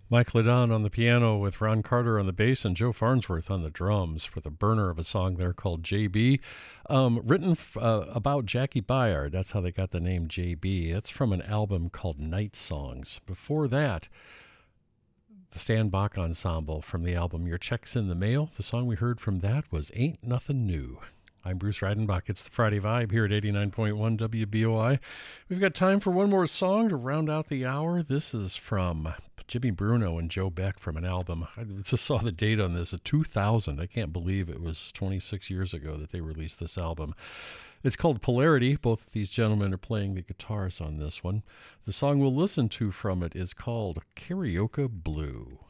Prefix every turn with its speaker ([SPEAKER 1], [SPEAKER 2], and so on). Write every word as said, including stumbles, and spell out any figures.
[SPEAKER 1] Mike Ledon on the piano with Ron Carter on the bass and Joe Farnsworth on the drums for the burner of a song there called J B. Um, written f- uh, about Jackie Byard. That's how they got the name J B. It's from an album called Night Songs. Before that, the Stan Bach Ensemble from the album Your Check's in the Mail. The song we heard from that was Ain't Nothing New. I'm Bruce Reidenbach. It's the Friday Vibe here at eighty-nine point one W B O I. We've got time for one more song to round out the hour. This is from Jimmy Bruno and Joe Beck from an album. I just saw the date on this, two thousand. I can't believe it was twenty-six years ago that they released this album. It's called Polarity. Both of these gentlemen are playing the guitars on this one. The song we'll listen to from it is called Karaoke Blue.